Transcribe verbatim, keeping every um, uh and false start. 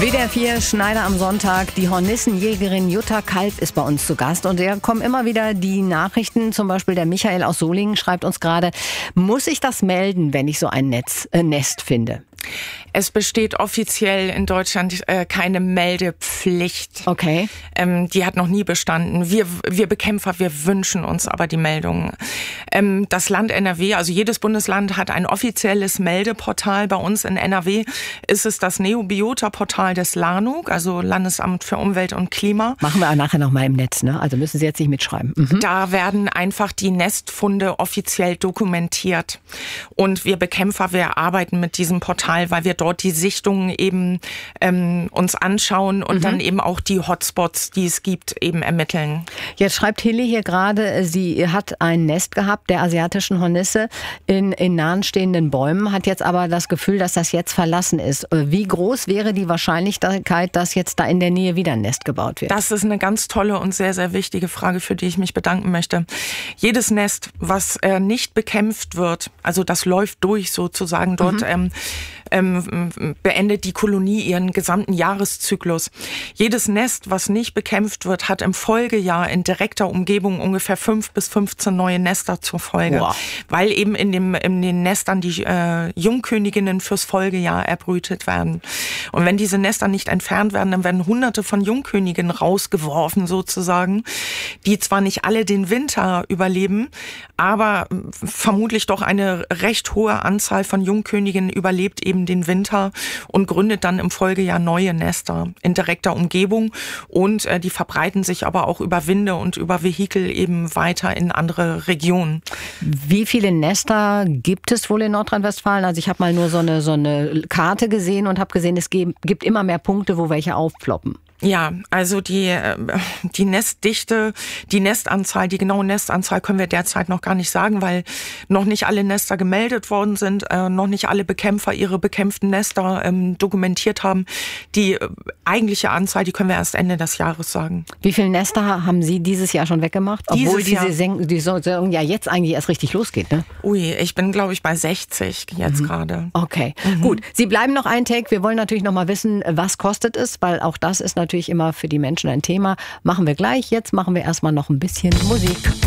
W D R vier Schneider am Sonntag. Die Hornissenjägerin Jutta Kalb ist bei uns zu Gast. Und da kommen immer wieder die Nachrichten. Zum Beispiel der Michael aus Solingen schreibt uns gerade, muss ich das melden, wenn ich so ein Netz, äh, Nest finde? Es besteht offiziell in Deutschland äh, keine Meldepflicht. Okay. Ähm, die hat noch nie bestanden. Wir, wir Bekämpfer, wir wünschen uns aber die Meldungen. Ähm, das Land N R W, also jedes Bundesland hat ein offizielles Meldeportal. Bei uns in N R W ist es das Neobiota-Portal des LANUG, also Landesamt für Umwelt und Klima. Machen wir auch nachher noch mal im Netz, ne? Also müssen Sie jetzt nicht mitschreiben. Mhm. Da werden einfach die Nestfunde offiziell dokumentiert. Und wir Bekämpfer, wir arbeiten mit diesem Portal, weil wir dort die Sichtungen eben ähm, uns anschauen und mhm. dann eben auch die Hotspots, die es gibt, eben ermitteln. Jetzt schreibt Hilly hier gerade, sie hat ein Nest gehabt, der asiatischen Hornisse, in, in nahen stehenden Bäumen, hat jetzt aber das Gefühl, dass das jetzt verlassen ist. Wie groß wäre die Wahrscheinlichkeit, dass jetzt da in der Nähe wieder ein Nest gebaut wird? Das ist eine ganz tolle und sehr, sehr wichtige Frage, für die ich mich bedanken möchte. Jedes Nest, was äh, nicht bekämpft wird, also das läuft durch sozusagen dort, mhm. ähm, ähm, beendet die Kolonie ihren gesamten Jahreszyklus. Jedes Nest, was nicht bekämpft wird, hat im Folgejahr in direkter Umgebung ungefähr fünf bis fünfzehn neue Nester zur Folge. Wow. Weil eben in, dem, in den Nestern die äh, Jungköniginnen fürs Folgejahr erbrütet werden. Und wenn diese Nester nicht entfernt werden, dann werden hunderte von Jungköniginnen rausgeworfen sozusagen, die zwar nicht alle den Winter überleben, aber vermutlich doch eine recht hohe Anzahl von Jungköniginnen überlebt eben den Winter und gründet dann im Folgejahr neue Nester in direkter Umgebung und äh, die verbreiten sich aber auch über Winde und über Vehikel eben weiter in andere Regionen. Wie viele Nester gibt es wohl in Nordrhein-Westfalen? Also ich habe mal nur so eine, so eine Karte gesehen und habe gesehen, es gibt immer mehr Punkte, wo welche aufploppen. Ja, also die, die Nestdichte, die Nestanzahl, die genaue Nestanzahl können wir derzeit noch gar nicht sagen, weil noch nicht alle Nester gemeldet worden sind, äh, noch nicht alle Bekämpfer ihre bekämpften Nester ähm, dokumentiert haben. Die äh, eigentliche Anzahl, die können wir erst Ende des Jahres sagen. Wie viele Nester haben Sie dieses Jahr schon weggemacht? Obwohl diese Saison, die Saison ja jetzt eigentlich erst richtig losgeht, ne? Ui, ich bin, glaube ich, bei sechzig jetzt mhm. gerade. Okay, mhm. gut. Sie bleiben noch ein Take. Wir wollen natürlich noch mal wissen, was kostet es, weil auch das ist natürlich immer für die Menschen ein Thema. Machen wir gleich. Jetzt machen wir erstmal noch ein bisschen Musik.